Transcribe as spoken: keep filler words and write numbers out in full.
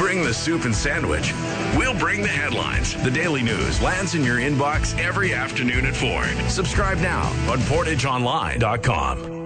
bring the soup and sandwich. We'll bring the headlines. The Daily News lands in your inbox every afternoon at four. Subscribe now on portage online dot com.